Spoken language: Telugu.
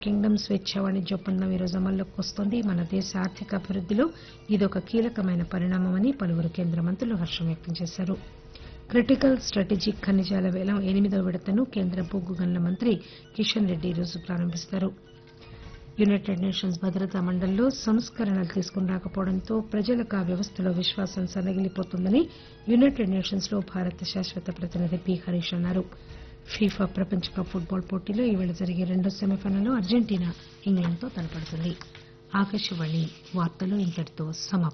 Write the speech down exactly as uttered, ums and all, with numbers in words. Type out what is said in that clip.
కింగ్డమ్ స్వేచ్ఛా వాణిజ్య ఒప్పందం ఈరోజు అమల్లోకి వస్తోంది. మన దేశ ఆర్థిక అభివృద్దిలో ఇదొక కీలకమైన పరిణామమని పలువురు కేంద్ర మంత్రులు హర్షం వ్యక్తం చేశారు. క్రిటికల్ స్టాటజిక్ ఖనిజాల వేలం ఎనిమిదవ విడతను కేంద్ర బొగ్గు గనుల మంత్రి కిషన్ రెడ్డి ఈరోజు ప్రారంభిస్తారు. యునైటెడ్ నేషన్స్ భద్రతా మండలిలో సంస్కరణలు తీసుకుని రాకపోవడంతో ప్రజలకు ఆ వ్యవస్థలో విశ్వాసం సన్నగిల్లిపోతోందని యునైటెడ్ నేషన్స్ లో భారత శాశ్వత ప్రతినిధి పి హరీష్ అన్నారు. ఫీఫా ప్రపంచ కప్ ఫుట్బాల్ పోటీలో ఈవేళ జరిగే రెండో సెమీఫైనల్లో అర్జెంటీనా ఇంగ్లాండ్ తో తలపడుతుంది. ఆకాశవాణి వార్తలు ఇంతటితో సమాప్తం.